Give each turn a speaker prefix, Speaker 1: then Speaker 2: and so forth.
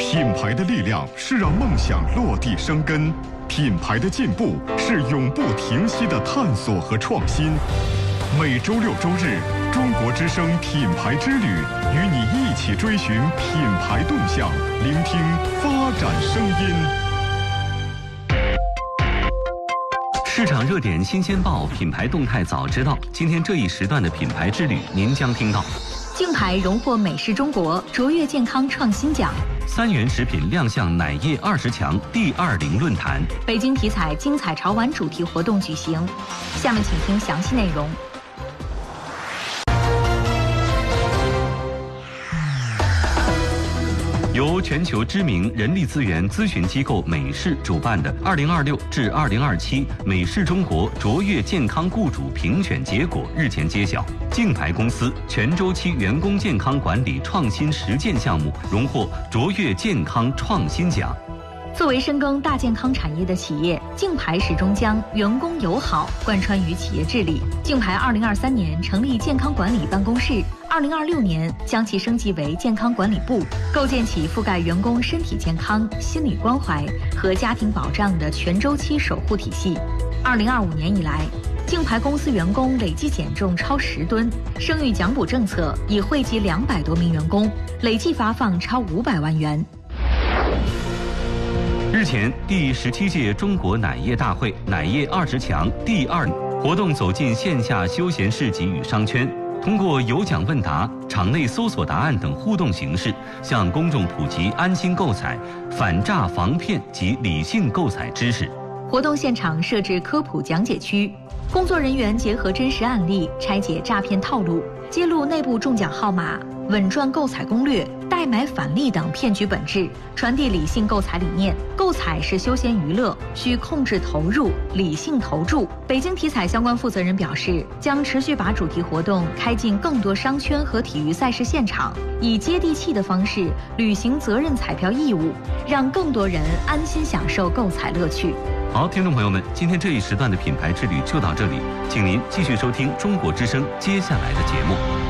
Speaker 1: 品牌的力量是让梦想落地生根，品牌的进步是永不停息的探索和创新。每周六周日，中国之声品牌之旅，与你一起追寻品牌动向，聆听发展声音。
Speaker 2: 市场热点新鲜报，品牌动态早知道。今天这一时段的品牌之旅，您将听到：
Speaker 3: 竞牌荣获美式中国卓越健康创新奖
Speaker 2: ，3元食品亮相奶业20强第20论坛，
Speaker 3: 北京体彩精彩潮玩主题活动举行。下面请听详细内容。
Speaker 2: 由全球知名人力资源咨询机构美世主办的2026至2027美世中国卓越健康雇主评选结果日前揭晓，竞牌公司全周期员工健康管理创新实践项目荣获卓越健康创新奖。
Speaker 3: 作为深耕大健康产业的企业，竞牌始终将员工友好贯穿于企业治理。竞牌2023年成立健康管理办公室，2026年将其升级为健康管理部，构建起覆盖员工身体健康、心理关怀和家庭保障的全周期守护体系。2025年以来，竞牌公司员工累计减重超10吨，生育奖补政策已惠及200多名员工，累计发放超500万元。
Speaker 2: 日前，第17届中国奶业大会奶业20强第2活动走进线下休闲市集与商圈，通过有奖问答、场内搜索答案等互动形式，向公众普及安心购彩、反诈防骗及理性购彩知识。
Speaker 3: 活动现场设置科普讲解区，工作人员结合真实案例拆解诈骗套路，揭露内部中奖号码、稳赚购彩攻略、代买返利等骗局本质，传递理性购彩理念。购彩是休闲娱乐，需控制投入，理性投注。北京体彩相关负责人表示，将持续把主题活动开进更多商圈和体育赛事现场，以接地气的方式履行责任彩票义务，让更多人安心享受购彩乐趣。
Speaker 2: 好，听众朋友们，今天这一时段的品牌之旅就到这里，请您继续收听中国之声接下来的节目。